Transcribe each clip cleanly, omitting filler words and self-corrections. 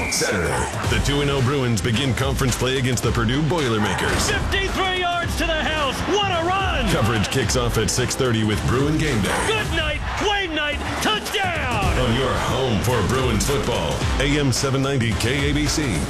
Saturday, the 2-0 Bruins begin conference play against the Purdue Boilermakers. 53 yards to the house. What a run! Coverage kicks off at 6:30 with Bruin Game Day. Good night, Wayne Knight, touchdown! On your home for Bruins football, AM 790 KABC.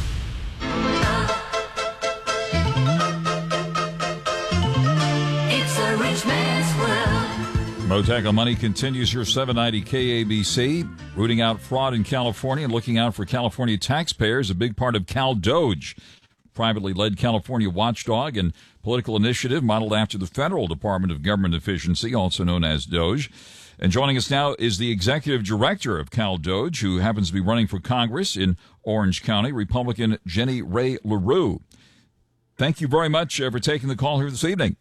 It's a rich man's world. Motek on Money continues your 790 KABC, rooting out fraud in California and looking out for California taxpayers, a big part of CalDOGE, privately led California watchdog and political initiative modeled after the Federal Department of Government Efficiency, also known as DOGE. And joining us now is the executive director of CalDOGE, who happens to be running for Congress in Orange County, Republican Jenny Rae LaRue. Thank you very much for taking the call here this evening.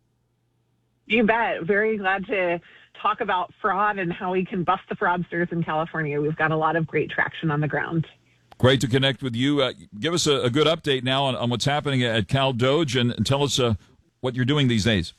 You bet. Very glad to talk about fraud and how we can bust the fraudsters in California. We've got a lot of great traction on the ground. Great to connect with you. Give us a good update now on what's happening at CalDOGE and tell us what you're doing these days.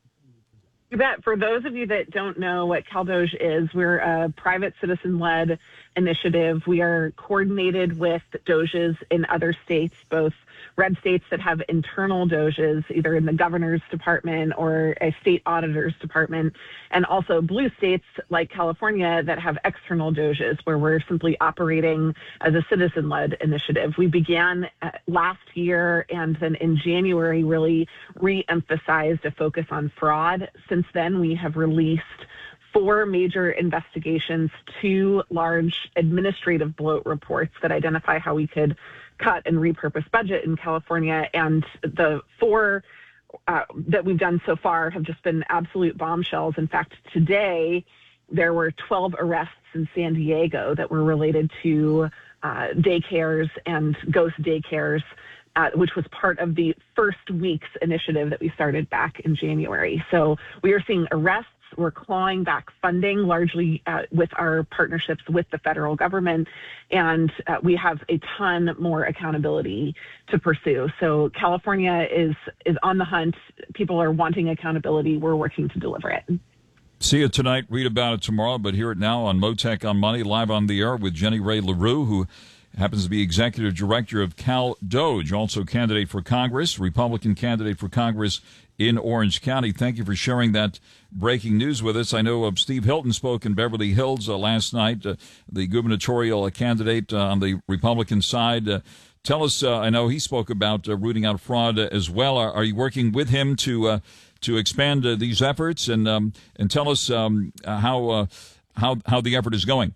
You bet. For those of you that don't know what CalDOGE is, we're a private citizen-led initiative. We are coordinated with DOGEs in other states, both red states that have internal DOGEs, either in the governor's department or a state auditor's department, and also blue states like California that have external DOGEs, where we're simply operating as a citizen-led initiative. We began last year, and then in January really re-emphasized a focus on fraud. Since then, we have released 4 major investigations, 2 large administrative bloat reports that identify how we could cut and repurpose budget in California. And the 4 that we've done so far have just been absolute bombshells. In fact, today there were 12 arrests in San Diego that were related to daycares and ghost daycares, which was part of the first week's initiative that we started back in January. So we are seeing arrests. We're clawing back funding largely with our partnerships with the federal government, and we have a ton more accountability to pursue. So California is on the hunt. People are wanting accountability. We're working to deliver it. See it tonight, read about it tomorrow, but hear it now on Motek on Money, live on the air with Jenny Rae LaRue, who happens to be executive director of CalDOGE, also candidate for Congress, Republican candidate for Congress in Orange County. Thank you for sharing that breaking news with us. I know Steve Hilton spoke in Beverly Hills last night, the gubernatorial candidate on the Republican side. Tell us, I know he spoke about rooting out fraud as well. Are you working with him to expand these efforts and tell us how the effort is going?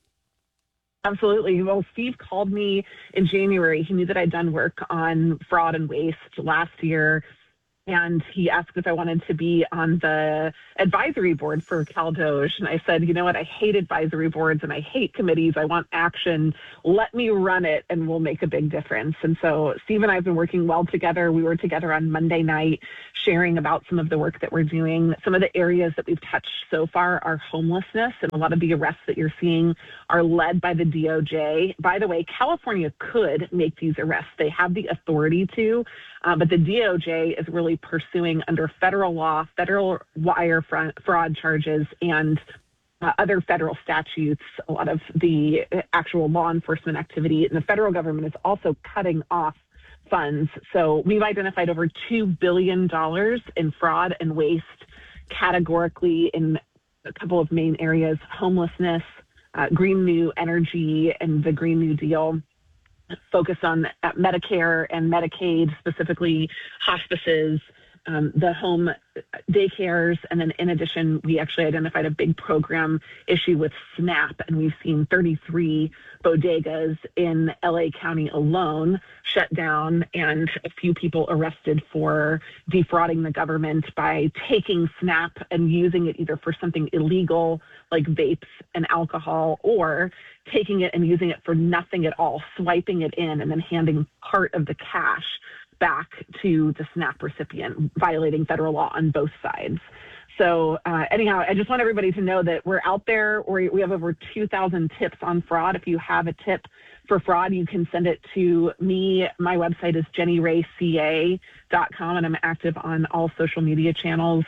Absolutely. Well, Steve called me in January. He knew that I'd done work on fraud and waste last year, and he asked if I wanted to be on the advisory board for CalDOGE. And I said, you know what, I hate advisory boards and I hate committees. I want action. Let me run it and we'll make a big difference. And so Steve and I have been working well together. We were together on Monday night sharing about some of the work that we're doing. Some of the areas that we've touched so far are homelessness, and a lot of the arrests that you're seeing are led by the DOJ. By the way, California could make these arrests. They have the authority to, but the DOJ is really pursuing under federal law, federal wire fraud charges, and other federal statutes, a lot of the actual law enforcement activity. And the federal government is also cutting off funds. So we've identified over $2 billion in fraud and waste categorically in a couple of main areas: homelessness, Green New Energy, and the Green New Deal. Focus on Medicare and Medicaid, specifically hospices, the home daycares, and then in addition, we actually identified a big program issue with SNAP, and we've seen 33 bodegas in LA County alone shut down, and a few people arrested for defrauding the government by taking SNAP and using it either for something illegal like vapes and alcohol, or taking it and using it for nothing at all, swiping it in and then handing part of the cash back to the SNAP recipient, violating federal law on both sides. So anyhow, I just want everybody to know that we're out there. We have over 2,000 tips on fraud. If you have a tip for fraud, you can send it to me. My website is jennyrayca.com, and I'm active on all social media channels.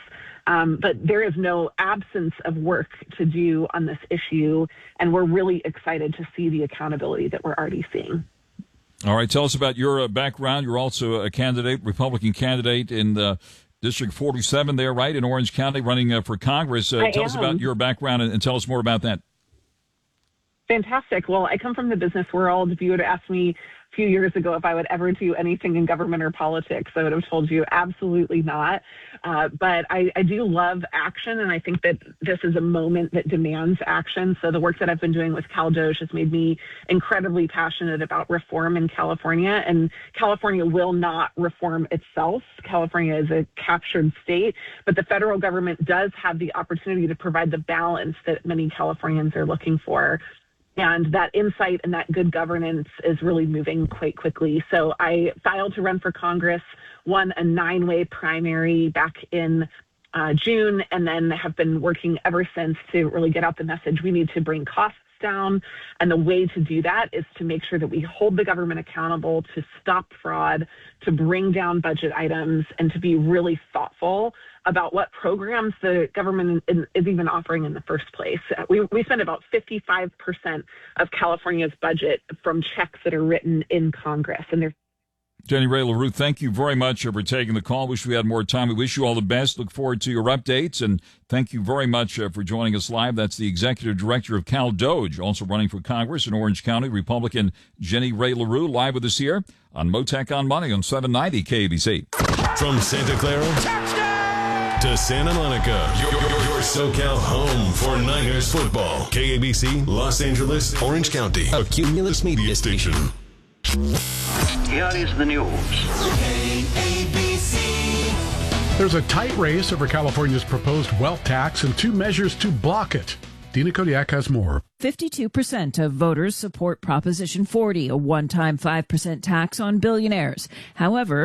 But there is no absence of work to do on this issue, and we're really excited to see the accountability that we're already seeing. All right, tell us about your background. You're also a candidate, Republican candidate in District 47 there, right, in Orange County, running for Congress. Tell us about your background and tell us more about that. Fantastic. Well, I come from the business world. If you would have asked me a few years ago if I would ever do anything in government or politics, I would have told you absolutely not. But I do love action, and I think that this is a moment that demands action. So the work that I've been doing with Cal Doge has made me incredibly passionate about reform in California, and California will not reform itself. California is a captured state, but the federal government does have the opportunity to provide the balance that many Californians are looking for. And that insight and that good governance is really moving quite quickly. So I filed to run for Congress, won a 9-way primary back in June, and then have been working ever since to really get out the message. We need to bring costs down. And the way to do that is to make sure that we hold the government accountable, to stop fraud, to bring down budget items, and to be really thoughtful about what programs the government is even offering in the first place. We spend about 55% of California's budget from checks that are written in Congress. And Jenny Rae LaRue, thank you very much for taking the call. Wish we had more time. We wish you all the best. Look forward to your updates, and thank you very much for joining us live. That's the Executive Director of Cal Doge, also running for Congress in Orange County, Republican Jenny Rae LaRue, live with us here on Motec on Money on 790 KABC. From Santa Clara to Santa Monica, your SoCal home for Niners football. KABC, Los Angeles, Orange County, a Cumulus Media station. Here is the news. There's a tight race over California's proposed wealth tax and 2 measures to block it. Dina Kodiak has more. 52% of voters support Proposition 40, a one-time 5% tax on billionaires. However,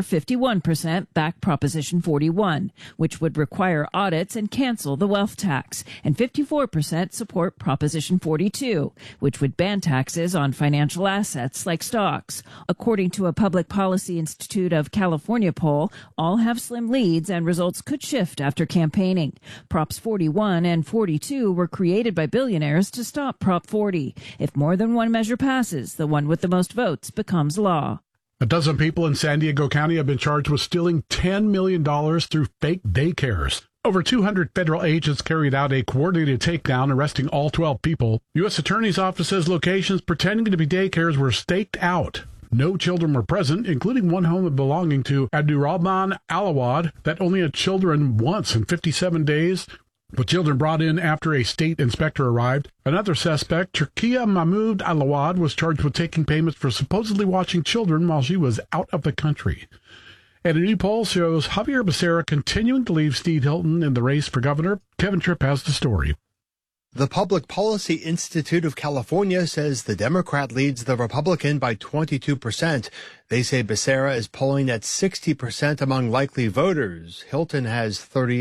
51% back Proposition 41, which would require audits and cancel the wealth tax. And 54% support Proposition 42, which would ban taxes on financial assets like stocks. According to a Public Policy Institute of California poll, all have slim leads and results could shift after campaigning. Props 41 and 42 were created by billionaires to stop Prop 40. If more than one measure passes, the one with the most votes becomes law. A dozen people in San Diego County have been charged with stealing $10 million through fake daycares. Over 200 federal agents carried out a coordinated takedown, arresting all 12 people. U.S. Attorney's Office says locations pretending to be daycares were staked out. No children were present, including one home belonging to Abdurrahman Alawad that only had children once in 57 days. With children brought in after a state inspector arrived. Another suspect, Turkiya Mahmoud Alawad, was charged with taking payments for supposedly watching children while she was out of the country. And a new poll shows Javier Becerra continuing to leave Steve Hilton in the race for governor. Kevin Tripp has the story. The Public Policy Institute of California says the Democrat leads the Republican by 22%. They say Becerra is polling at 60% among likely voters. Hilton has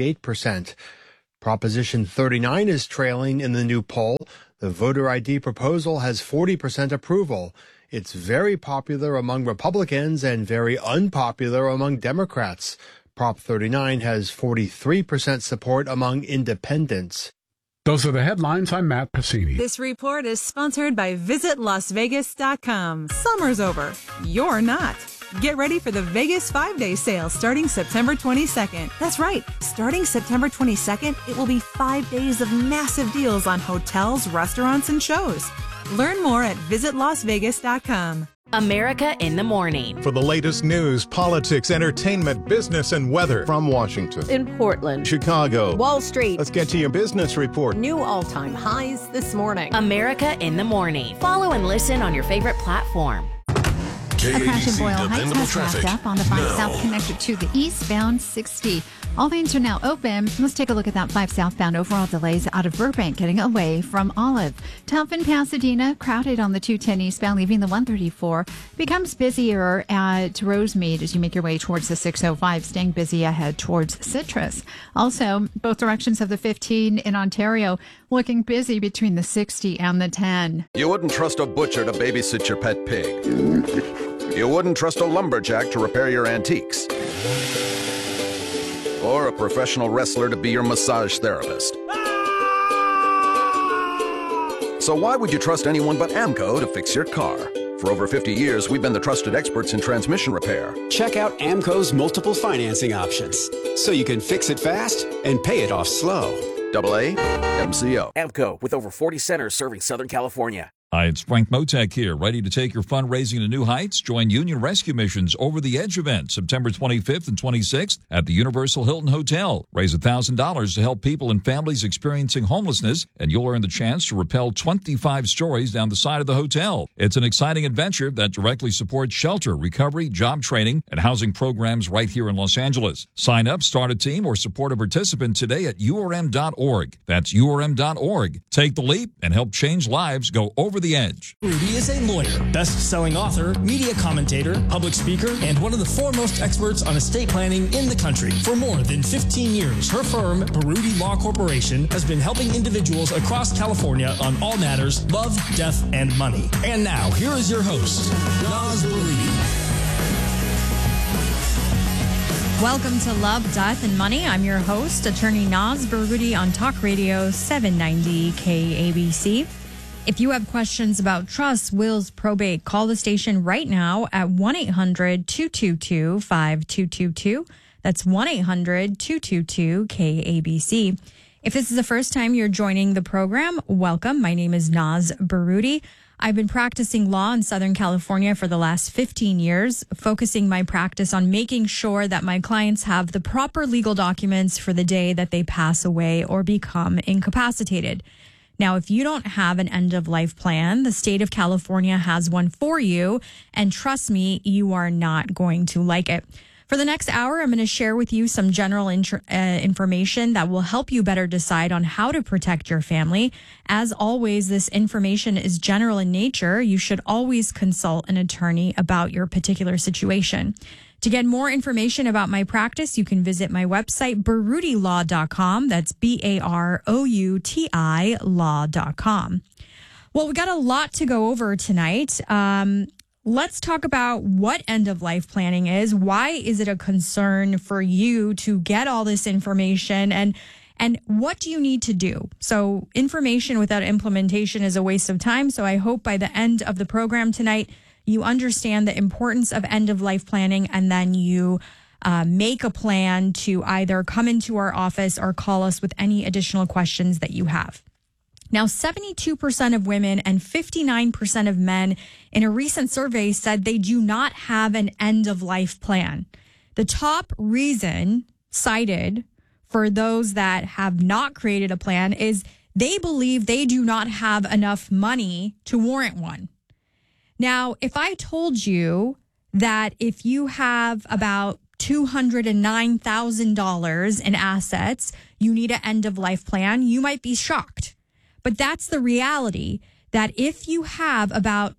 38%. Proposition 39 is trailing in the new poll. The voter ID proposal has 40% approval. It's very popular among Republicans and very unpopular among Democrats. Prop 39 has 43% support among independents. Those are the headlines. I'm Matt Pacini. This report is sponsored by VisitLasVegas.com. Summer's over. You're not. Get ready for the Vegas 5-day sale starting September 22nd. That's right. Starting September 22nd, it will be 5 days of massive deals on hotels, restaurants, and shows. Learn more at VisitLasVegas.com. America in the Morning. For the latest news, politics, entertainment, business, and weather. From Washington, in Portland, Chicago, Wall Street. Let's get to your business report. New all-time highs this morning. America in the Morning. Follow and listen on your favorite platform. A crash in Boyle Heights has wrapped up on the 5 South connector to the eastbound 60. All lanes are now open. Let's take a look at that 5 southbound overall delays out of Burbank getting away from Olive. Tough in Pasadena, crowded on the 210 eastbound leaving the 134. Becomes busier at Rosemead as you make your way towards the 605, staying busy ahead towards Citrus. Also, both directions of the 15 in Ontario looking busy between the 60 and the 10. You wouldn't trust a butcher to babysit your pet pig. You wouldn't trust a lumberjack to repair your antiques. or a professional wrestler to be your massage therapist. So why would you trust anyone but AMCO to fix your car? For over 50 years, we've been the trusted experts in transmission repair. Check out AMCO's multiple financing options, so you can fix it fast and pay it off slow. AA MCO. AMCO, with over 40 centers serving Southern California. Hi, it's Frank Motek here, ready to take your fundraising to new heights. Join Union Rescue Mission's Over the Edge event, September 25th and 26th at the Universal Hilton Hotel. Raise $1,000 to help people and families experiencing homelessness, and you'll earn the chance to rappel 25 stories down the side of the hotel. It's an exciting adventure that directly supports shelter, recovery, job training, and housing programs right here in Los Angeles. Sign up, start a team, or support a participant today at urm.org. That's urm.org. Take the leap and help change lives. Go over the edge. Rudy is a lawyer, best-selling author, media commentator, public speaker, and one of the foremost experts on estate planning in the country. For more than 15 years, her firm, Baruti Law Corporation, has been helping individuals across California on all matters, love, death, and money. And now, here is your host, Naz Baruti. Welcome to Love, Death, and Money. I'm your host, attorney Naz Baruti on Talk Radio 790 KABC. If you have questions about trusts, wills, probate, call the station right now at 1-800-222-5222. That's 1-800-222-KABC. If this is the first time you're joining the program, welcome. My name is Naz Baruti. I've been practicing law in Southern California for the last 15 years, focusing my practice on making sure that my clients have the proper legal documents for the day that they pass away or become incapacitated. Now, if you don't have an end-of-life plan, the state of California has one for you, and trust me, you are not going to like it. For the next hour, I'm going to share with you some general information that will help you better decide on how to protect your family. As always, this information is general in nature. You should always consult an attorney about your particular situation. To get more information about my practice, you can visit my website, barutilaw.com. That's BAROUTI law.com. Well, we got a lot to go over tonight. Let's talk about what end-of-life planning is. Why is it a concern for you to get all this information? And what do you need to do? So information without implementation is a waste of time. So I hope by the end of the program tonight, you understand the importance of end-of-life planning, and then you make a plan to either come into our office or call us with any additional questions that you have. Now, 72% of women and 59% of men in a recent survey said they do not have an end-of-life plan. The top reason cited for those that have not created a plan is they believe they do not have enough money to warrant one. Now, if I told you that if you have about $209,000 in assets, you need an end-of-life plan, you might be shocked. But that's the reality, that if you have about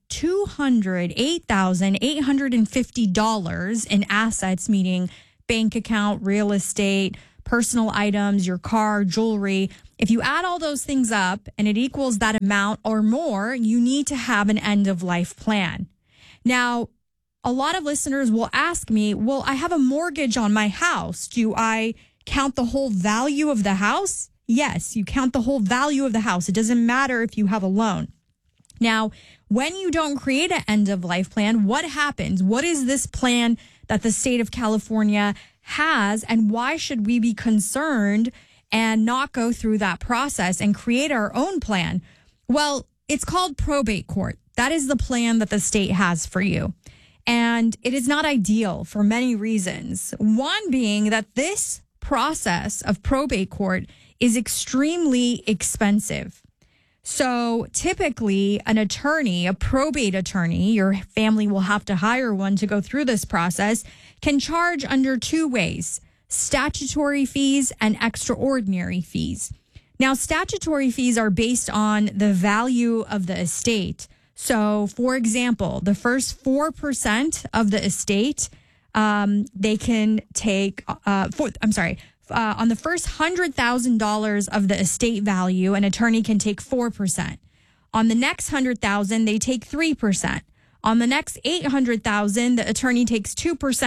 $208,850 in assets, meaning bank account, real estate, personal items, your car, jewelry, if you add all those things up and it equals that amount or more, you need to have an end-of-life plan. Now, a lot of listeners will ask me, well, I have a mortgage on my house. Do I count the whole value of the house? Yes, you count the whole value of the house. It doesn't matter if you have a loan. Now, when you don't create an end-of-life plan, what happens? What is this plan that the state of California has, and why should we be concerned and not go through that process and create our own plan? Well, it's called probate court. That is the plan that the state has for you. And it is not ideal for many reasons. One being that this process of probate court is extremely expensive. So typically an attorney, a probate attorney, your family will have to hire one to go through this process, can charge under two ways: statutory fees and extraordinary fees. Now, statutory fees are based on the value of the estate. So, for example, the first 4% of the estate, they can take, on the first $100,000 of the estate value, an attorney can take 4%. On the next $100,000, they take 3%. On the next $800,000, the attorney takes 2%.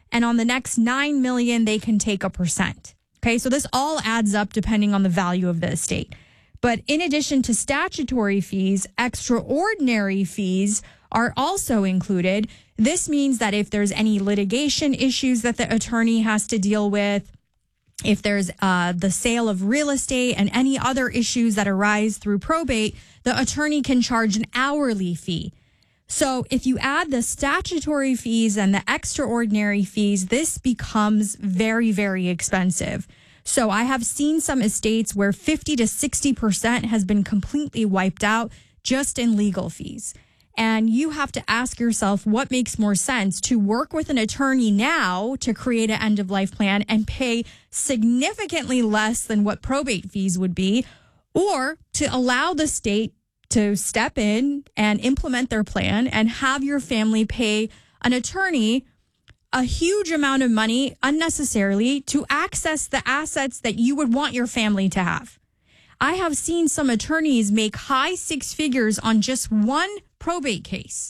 And on the next $9 million, they can take 1%. Okay, so this all adds up depending on the value of the estate. But in addition to statutory fees, extraordinary fees are also included. This means that if there's any litigation issues that the attorney has to deal with, if there's the sale of real estate and any other issues that arise through probate, the attorney can charge an hourly fee. So if you add the statutory fees and the extraordinary fees, this becomes very, very expensive. So I have seen some estates where 50 to 60% has been completely wiped out just in legal fees. And you have to ask yourself what makes more sense, to work with an attorney now to create an end-of-life plan and pay significantly less than what probate fees would be, or to allow the state to step in and implement their plan and have your family pay an attorney a huge amount of money unnecessarily to access the assets that you would want your family to have. I have seen some attorneys make high six figures on just one probate case.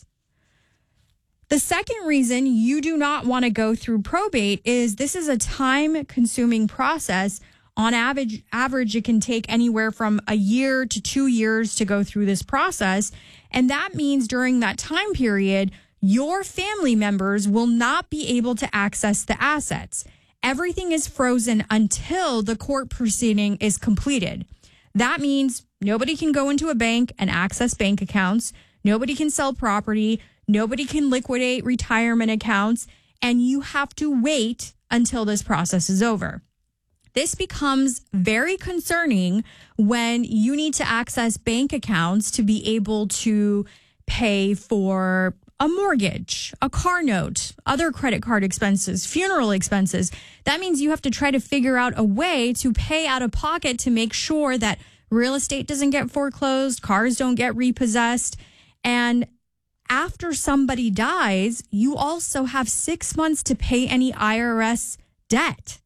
The second reason you do not want to go through probate is this is a time-consuming process. On average, it can take anywhere from a year to 2 years to go through this process. And that means during that time period, your family members will not be able to access the assets. Everything is frozen until the court proceeding is completed. That means nobody can go into a bank and access bank accounts. Nobody can sell property. Nobody can liquidate retirement accounts. And you have to wait until this process is over. This becomes very concerning when you need to access bank accounts to be able to pay for a mortgage, a car note, other credit card expenses, funeral expenses. That means you have to try to figure out a way to pay out of pocket to make sure that real estate doesn't get foreclosed, cars don't get repossessed. And after somebody dies, you also have 6 months to pay any IRS debt.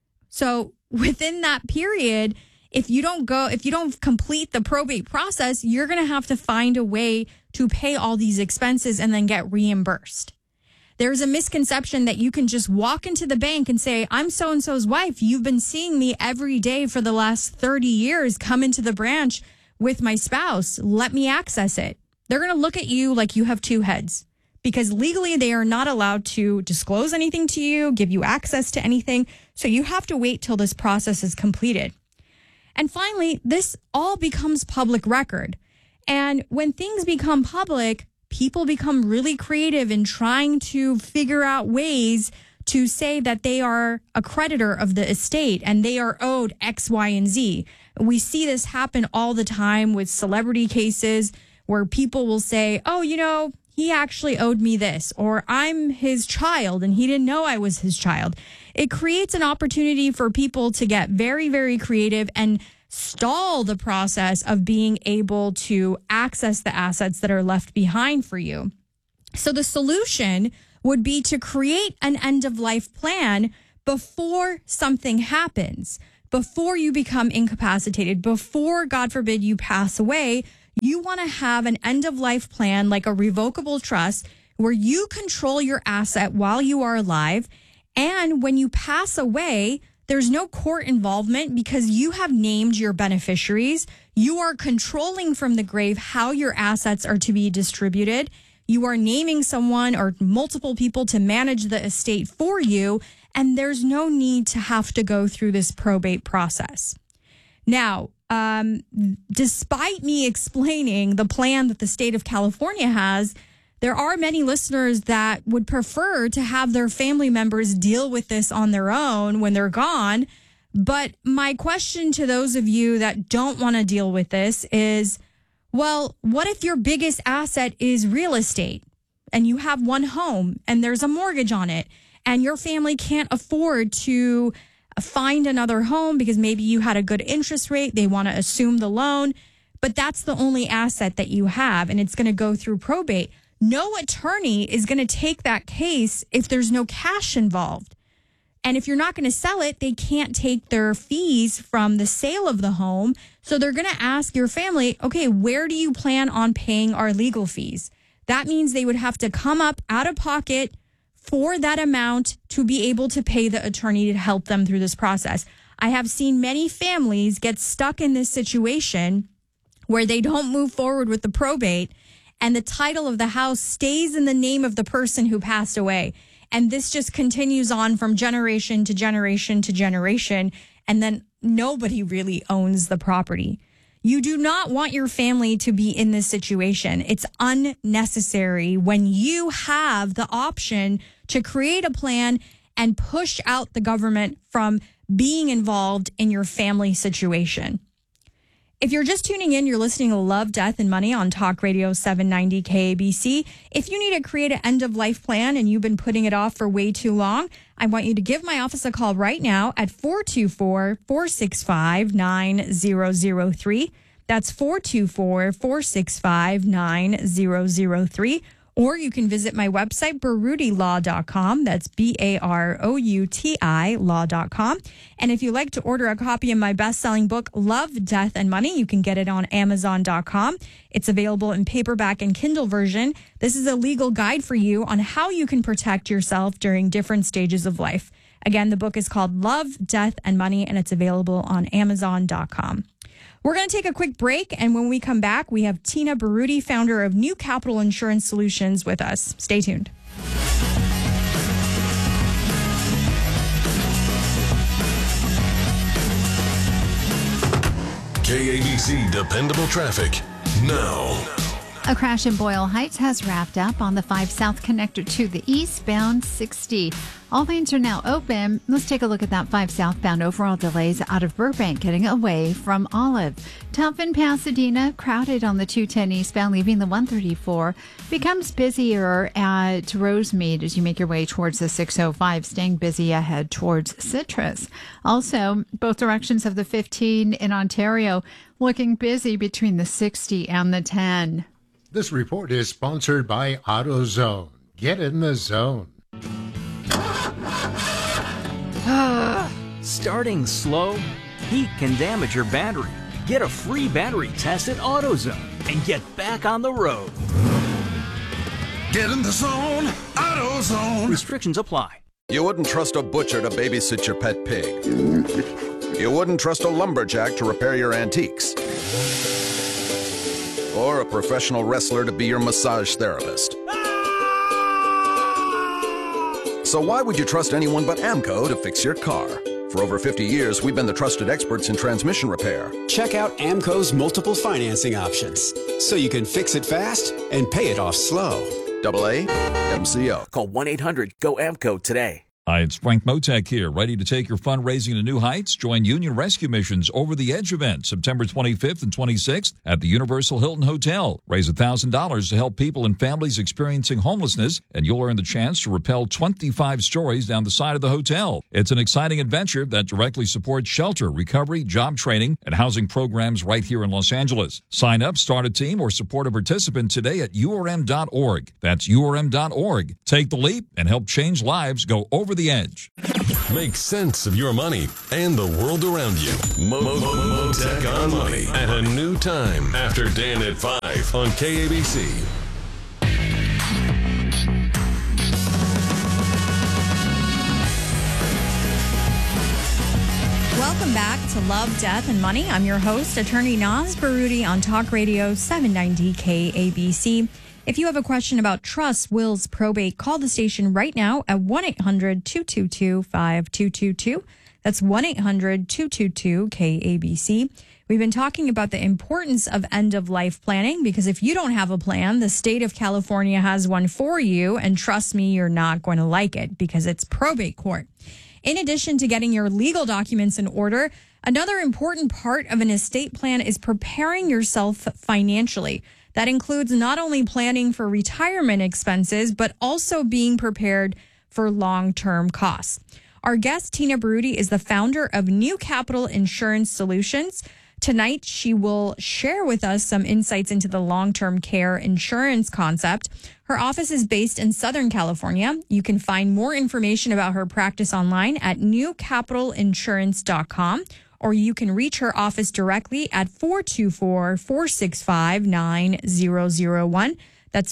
So within that period, if you don't complete the probate process, you're going to have to find a way to pay all these expenses and then get reimbursed. There's a misconception that you can just walk into the bank and say, I'm so-and-so's wife. You've been seeing me every day for the last 30 years. Come into the branch with my spouse. Let me access it. They're going to look at you like you have two heads, because legally they are not allowed to disclose anything to you, give you access to anything. So you have to wait till this process is completed. And finally, this all becomes public record. And when things become public, people become really creative in trying to figure out ways to say that they are a creditor of the estate and they are owed X, Y, and Z. We see this happen all the time with celebrity cases where people will say, oh, he actually owed me this, or I'm his child and he didn't know I was his child. It creates an opportunity for people to get very, very creative and stall the process of being able to access the assets that are left behind for you. So the solution would be to create an end-of-life plan before something happens, before you become incapacitated, before, God forbid, you pass away. You want to have an end-of-life plan like a revocable trust where you control your asset while you are alive. And when you pass away, there's no court involvement because you have named your beneficiaries. You are controlling from the grave how your assets are to be distributed. You are naming someone or multiple people to manage the estate for you. And there's no need to have to go through this probate process. Now, despite me explaining the plan that the state of California has, there are many listeners that would prefer to have their family members deal with this on their own when they're gone. But my question to those of you that don't want to deal with this is, well, what if your biggest asset is real estate and you have one home and there's a mortgage on it and your family can't afford to find another home because maybe you had a good interest rate, they want to assume the loan, but that's the only asset that you have and it's going to go through probate. No attorney is going to take that case if there's no cash involved. And if you're not going to sell it, they can't take their fees from the sale of the home. So they're going to ask your family, okay, where do you plan on paying our legal fees? That means they would have to come up out of pocket for that amount to be able to pay the attorney to help them through this process. I have seen many families get stuck in this situation where they don't move forward with the probate and the title of the house stays in the name of the person who passed away. And this just continues on from generation to generation to generation. And then nobody really owns the property. You do not want your family to be in this situation. It's unnecessary when you have the option to create a plan and push out the government from being involved in your family situation. If you're just tuning in, you're listening to Love, Death, and Money on Talk Radio 790 KABC. If you need to create an end-of-life plan and you've been putting it off for way too long, I want you to give my office a call right now at 424-465-9003. That's 424-465-9003. Or you can visit my website, barouti.law.com. That's BAROUTI law.com. And if you'd like to order a copy of my best-selling book, Love, Death, and Money, you can get it on Amazon.com. It's available in paperback and Kindle version. This is a legal guide for you on how you can protect yourself during different stages of life. Again, the book is called Love, Death, and Money, and it's available on Amazon.com. We're going to take a quick break, and when we come back, we have Tina Barouti, founder of New Capital Insurance Solutions, with us. Stay tuned. KABC Dependable Traffic now. A crash in Boyle Heights has wrapped up on the 5 South connector to the eastbound 60. All lanes are now open. Let's take a look at that 5 southbound. Overall delays out of Burbank getting away from Olive. Tough in Pasadena, crowded on the 210 eastbound, leaving the 134. Becomes busier at Rosemead as you make your way towards the 605, staying busy ahead towards Citrus. Also, both directions of the 15 in Ontario looking busy between the 60 and the 10. This report is sponsored by AutoZone. Get in the zone. Starting slow? Heat can damage your battery. Get a free battery test at AutoZone and get back on the road. Get in the zone, AutoZone. Restrictions apply. You wouldn't trust a butcher to babysit your pet pig. You wouldn't trust a lumberjack to repair your antiques. Or a professional wrestler to be your massage therapist. So why would you trust anyone but AMCO to fix your car? For over 50 years, we've been the trusted experts in transmission repair. Check out AMCO's multiple financing options, so you can fix it fast and pay it off slow. AA MCO. Call 1-800-GO-AMCO today. Hi, it's Frank Motek here, ready to take your fundraising to new heights? Join Union Rescue Mission's Over the Edge event, September 25th and 26th at the Universal Hilton Hotel. Raise $1,000 to help people and families experiencing homelessness, and you'll earn the chance to rappel 25 stories down the side of the hotel. It's an exciting adventure that directly supports shelter, recovery, job training, and housing programs right here in Los Angeles. Sign up, start a team, or support a participant today at urm.org. That's urm.org. Take the leap and help change lives. Go over the edge. Make sense of your money and the world around you. Motek on Money at a new time after Dan at 5 on KABC. Welcome back to Love, Death, and Money. I'm your host, attorney Naz Barouti on Talk Radio 790 KABC. If you have a question about trusts, wills, probate, call the station right now at 1-800-222-5222. That's 1-800-222-KABC. We've been talking about the importance of end-of-life planning because if you don't have a plan, the state of California has one for you, and trust me, you're not going to like it because it's probate court. In addition to getting your legal documents in order, another important part of an estate plan is preparing yourself financially. That includes not only planning for retirement expenses, but also being prepared for long-term costs. Our guest, Tina Barouti, is the founder of New Capital Insurance Solutions. Tonight, she will share with us some insights into the long-term care insurance concept. Her office is based in Southern California. You can find more information about her practice online at newcapitalinsurance.com. Or you can reach her office directly at 424-465-9001. That's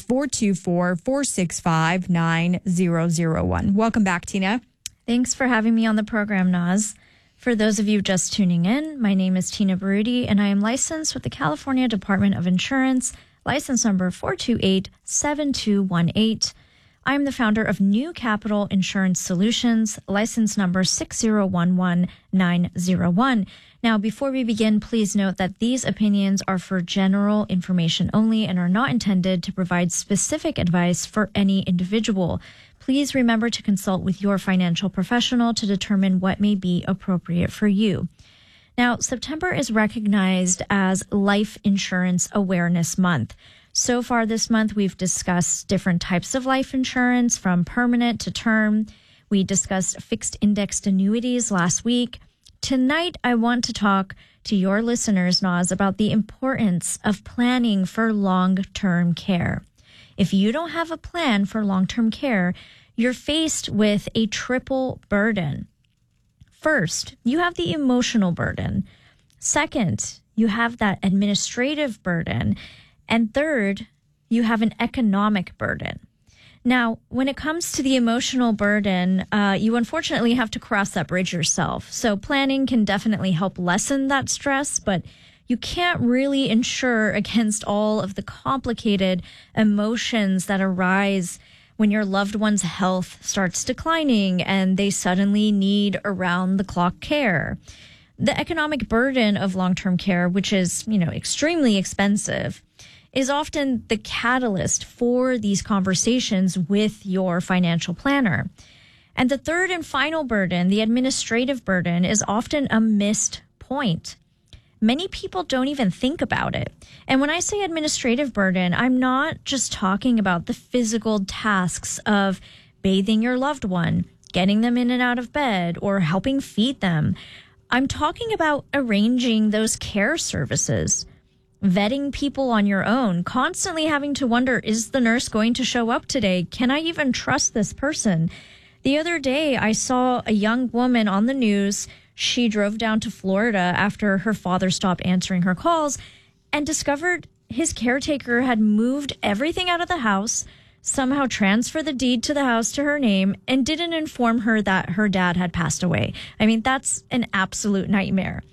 424-465-9001. Welcome back, Tina. Thanks for having me on the program, Naz. For those of you just tuning in, my name is Tina Baruti, and I am licensed with the California Department of Insurance, license number 428-7218. I am the founder of New Capital Insurance Solutions, license number 6011901. Now, before we begin, please note that these opinions are for general information only and are not intended to provide specific advice for any individual. Please remember to consult with your financial professional to determine what may be appropriate for you. Now, September is recognized as Life Insurance Awareness Month. So far this month, we've discussed different types of life insurance, from permanent to term. We discussed fixed indexed annuities last week. Tonight, I want to talk to your listeners, Naz, about the importance of planning for long-term care. If you don't have a plan for long-term care, you're faced with a triple burden. First, you have the emotional burden. Second, you have that administrative burden. And third, you have an economic burden. Now, when it comes to the emotional burden, you unfortunately have to cross that bridge yourself. So planning can definitely help lessen that stress, but you can't really insure against all of the complicated emotions that arise when your loved one's health starts declining and they suddenly need around-the-clock care. The economic burden of long-term care, which is, extremely expensive, is often the catalyst for these conversations with your financial planner. And the third and final burden, the administrative burden, is often a missed point. Many people don't even think about it. And when I say administrative burden, I'm not just talking about the physical tasks of bathing your loved one, getting them in and out of bed, or helping feed them. I'm talking about arranging those care services, vetting people on your own, constantly having to wonder, is the nurse going to show up today? Can I even trust this person? The other day, I saw a young woman on the news. She drove down to Florida after her father stopped answering her calls and discovered his caretaker had moved everything out of the house, somehow transferred the deed to the house to her name, and didn't inform her that her dad had passed away. I mean, that's an absolute nightmare.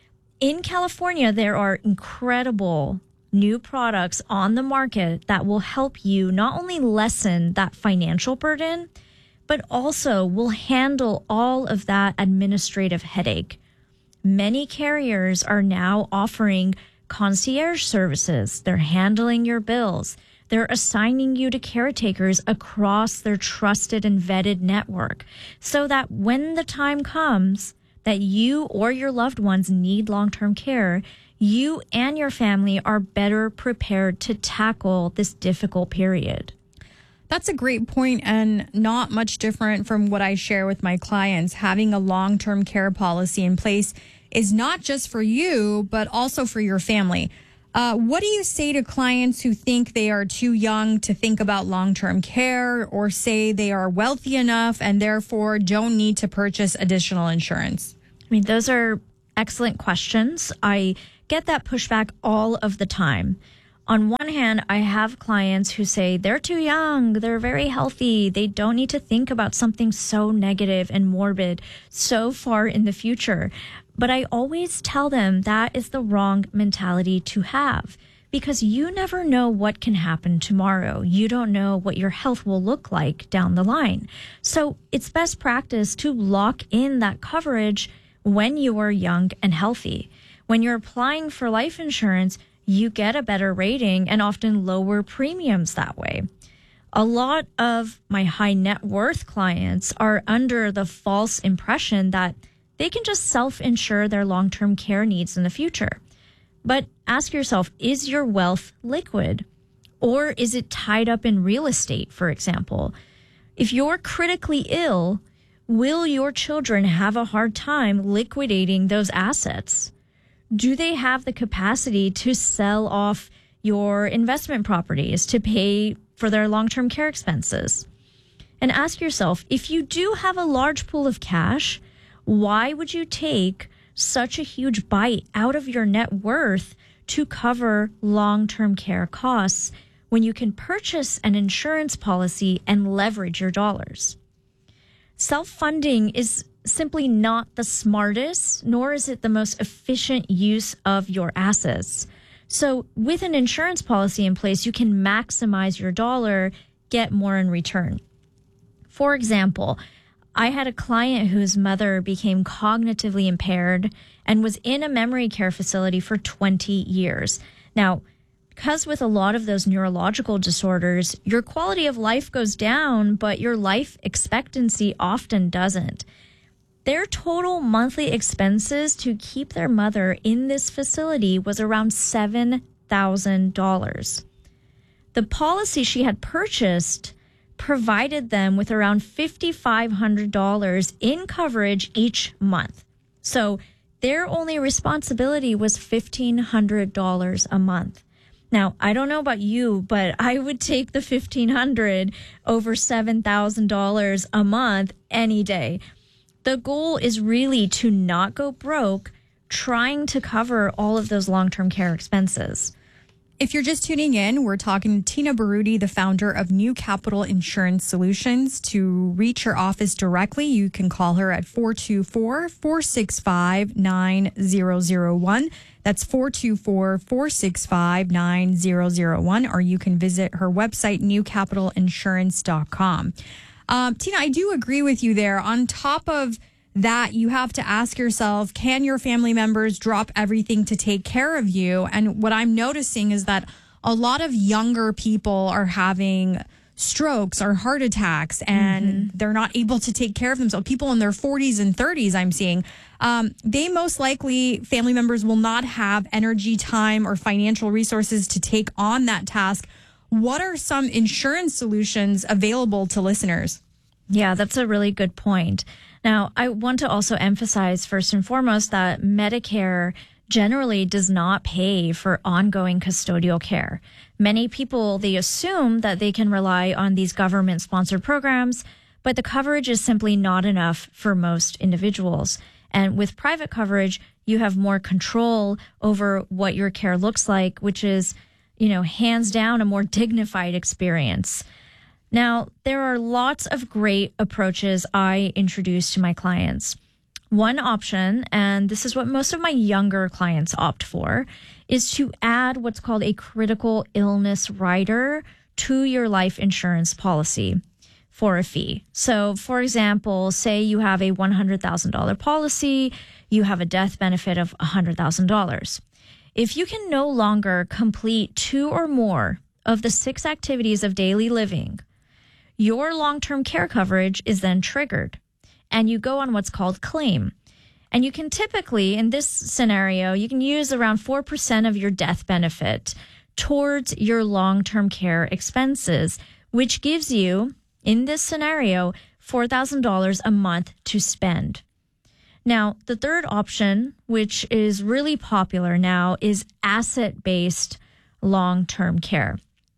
In California, there are incredible new products on the market that will help you not only lessen that financial burden, but also will handle all of that administrative headache. Many carriers are now offering concierge services. They're handling your bills. They're assigning you to caretakers across their trusted and vetted network so that when the time comes that you or your loved ones need long-term care, you and your family are better prepared to tackle this difficult period. That's a great point, and not much different from what I share with my clients. Having a long-term care policy in place is not just for you, but also for your family. What do you say to clients who think they are too young to think about long-term care, or say they are wealthy enough and therefore don't need to purchase additional insurance? I mean, those are excellent questions. I get that pushback all of the time. On one hand, I have clients who say they're too young, they're very healthy, they don't need to think about something so negative and morbid so far in the future. But I always tell them that is the wrong mentality to have, because you never know what can happen tomorrow. You don't know what your health will look like down the line. So it's best practice to lock in that coverage when you are young and healthy. When you're applying for life insurance, you get a better rating and often lower premiums that way. A lot of my high net worth clients are under the false impression that they can just self-insure their long-term care needs in the future. But ask yourself, is your wealth liquid? Or is it tied up in real estate, for example? If you're critically ill, will your children have a hard time liquidating those assets? Do they have the capacity to sell off your investment properties to pay for their long-term care expenses? And ask yourself, if you do have a large pool of cash, why would you take such a huge bite out of your net worth to cover long-term care costs when you can purchase an insurance policy and leverage your dollars. Self-funding is simply not the smartest, nor is it the most efficient use of your assets. So with an insurance policy in place, you can maximize your dollar, get more in return. For example, I had a client whose mother became cognitively impaired and was in a memory care facility for 20 years. Now, because with a lot of those neurological disorders, your quality of life goes down, but your life expectancy often doesn't. Their total monthly expenses to keep their mother in this facility was around $7,000. The policy she had purchased provided them with around $5,500 in coverage each month. So their only responsibility was $1,500 a month. Now, I don't know about you, but I would take the $1,500 over $7,000 a month any day. The goal is really to not go broke trying to cover all of those long-term care expenses. If you're just tuning in, we're talking to Tina Baruti, the founder of New Capital Insurance Solutions. To reach her office directly, you can call her at 424-465-9001. That's 424-465-9001, or you can visit her website, newcapitalinsurance.com. Tina, I do agree with you there. On top of that, you have to ask yourself, can your family members drop everything to take care of you? And what I'm noticing is that a lot of younger people are having strokes or heart attacks, and they're not able to take care of themselves. People in their 40s and 30s, I'm seeing, they most likely, family members will not have energy, time, or financial resources to take on that task. What are some insurance solutions available to listeners? Yeah, that's a really good point. Now, I want to also emphasize first and foremost that Medicare generally does not pay for ongoing custodial care. Many people, they assume that they can rely on these government-sponsored programs, but the coverage is simply not enough for most individuals. And with private coverage, you have more control over what your care looks like, which is, hands down a more dignified experience. Now, there are lots of great approaches I introduce to my clients. One option, and this is what most of my younger clients opt for, is to add what's called a critical illness rider to your life insurance policy for a fee. So, for example, say you have a $100,000 policy, you have a death benefit of $100,000. If you can no longer complete 2 or more of the 6 activities of daily living, your long-term care coverage is then triggered, and you go on what's called claim. And you can typically, in this scenario, you can use around 4% of your death benefit towards your long-term care expenses, which gives you, in this scenario, $4,000 a month to spend. Now, the third option, which is really popular now, is asset-based long-term care.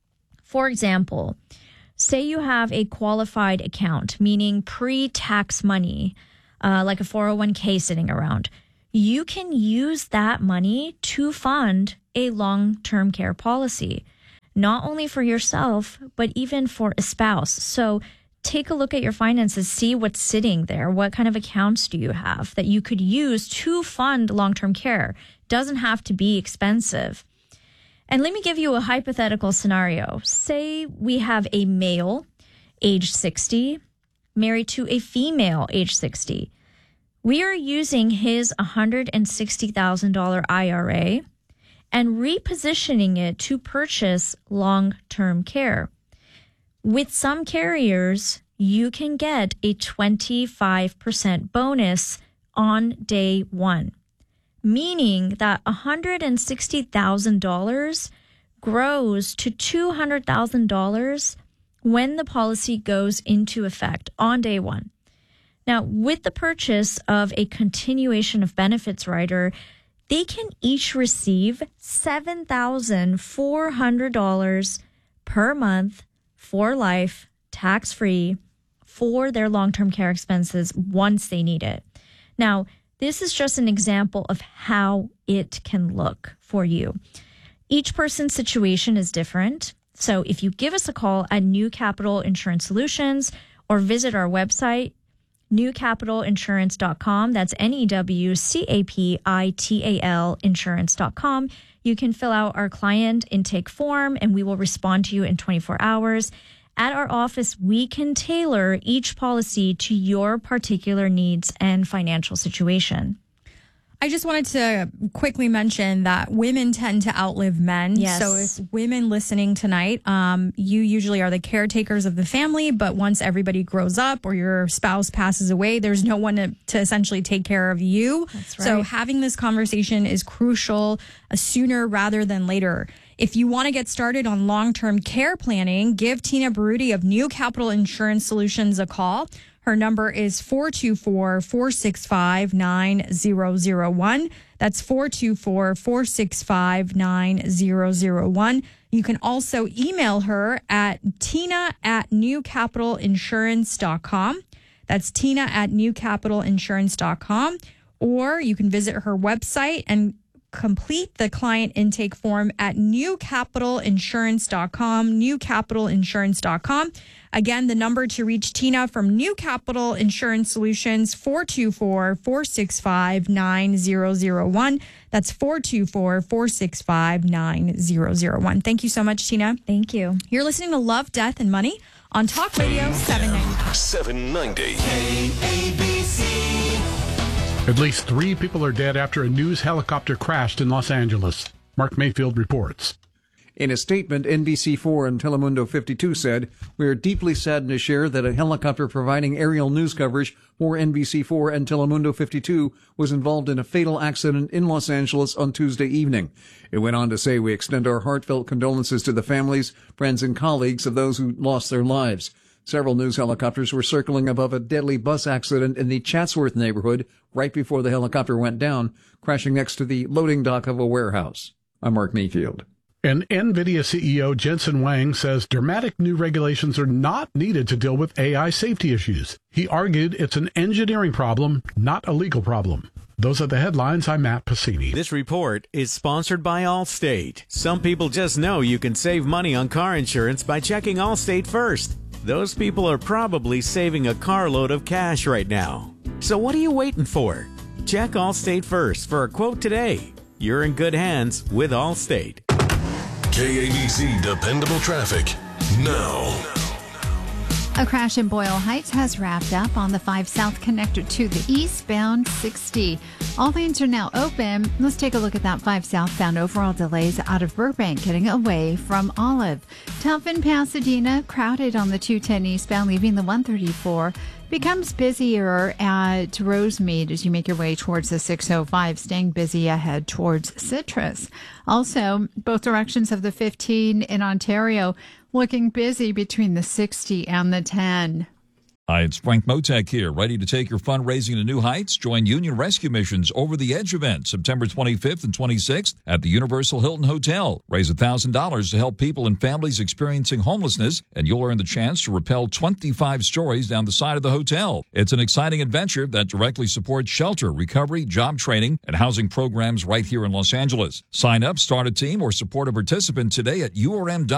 For example, say you have a qualified account, meaning pre-tax money, like a 401k sitting around. You can use that money to fund a long-term care policy, not only for yourself, but even for a spouse. So take a look at your finances, see what's sitting there. What kind of accounts do you have that you could use to fund long-term care? Doesn't have to be expensive. And let me give you a hypothetical scenario. Say we have a male, age 60, married to a female, age 60. We are using his $160,000 IRA and repositioning it to purchase long-term care. With some carriers, you can get a 25% bonus on day one, meaning that $160,000 grows to $200,000 when the policy goes into effect on day one. Now, with the purchase of a continuation of benefits rider, they can each receive $7,400 per month for life, tax-free, for their long-term care expenses once they need it. Now, this is just an example of how it can look for you. Each person's situation is different, So if you give us a call at New Capital Insurance Solutions or visit our website, newcapitalinsurance.com, that's NEWCAPITAL insurance.com, you can fill out our client intake form and we will respond to you in 24 hours. At our office, we can tailor each policy to your particular needs and financial situation. I just wanted to quickly mention that women tend to outlive men. Yes. So if women listening tonight, you usually are the caretakers of the family, but once everybody grows up or your spouse passes away, there's no one to essentially take care of you. That's right. So having this conversation is crucial sooner rather than later. If you want to get started on long-term care planning, give Tina Baruti of New Capital Insurance Solutions a call. Her number is 424-465-9001. That's 424-465-9001. You can also email her at tina@newcapitalinsurance.com. That's tina@newcapitalinsurance.com. Or you can visit her website and complete the client intake form at newcapitalinsurance.com, newcapitalinsurance.com. Again, the number to reach Tina from New Capital Insurance Solutions, 424-465-9001. That's 424-465-9001. Thank you so much, Tina. Thank you. You're listening to Love, Death, and Money on Talk Radio 790. 790. KABC. At least 3 people are dead after a news helicopter crashed in Los Angeles. Mark Mayfield reports. In a statement, NBC4 and Telemundo 52 said, "We are deeply saddened to share that a helicopter providing aerial news coverage for NBC4 and Telemundo 52 was involved in a fatal accident in Los Angeles on Tuesday evening." It went on to say, "We extend our heartfelt condolences to the families, friends, and colleagues of those who lost their lives." Several news helicopters were circling above a deadly bus accident in the Chatsworth neighborhood right before the helicopter went down, crashing next to the loading dock of a warehouse. I'm Mark Mayfield. And NVIDIA CEO Jensen Huang says dramatic new regulations are not needed to deal with AI safety issues. He argued it's an engineering problem, not a legal problem. Those are the headlines. I'm Matt Pacini. This report is sponsored by Allstate. Some people just know you can save money on car insurance by checking Allstate first. Those people are probably saving a carload of cash right now. So what are you waiting for? Check Allstate first for a quote today. You're in good hands with Allstate. KABC Dependable Traffic now. A crash in Boyle Heights has wrapped up on the 5 South connector to the eastbound 60. All lanes are now open. Let's take a look at that 5 southbound overall delays out of Burbank getting away from Olive. Tough in Pasadena, crowded on the 210 eastbound leaving the 134. Becomes busier at Rosemead as you make your way towards the 605, staying busy ahead towards Citrus. Also, both directions of the 15 in Ontario looking busy between the 60 and the 10. Hi, it's Frank Motek here, ready to take your fundraising to new heights. Join Union Rescue Mission's Over the Edge event, September 25th and 26th at the Universal Hilton Hotel. Raise $1,000 to help people and families experiencing homelessness, and you'll earn the chance to rappel 25 stories down the side of the hotel. It's an exciting adventure that directly supports shelter, recovery, job training, and housing programs right here in Los Angeles. Sign up, start a team, or support a participant today at URM.com.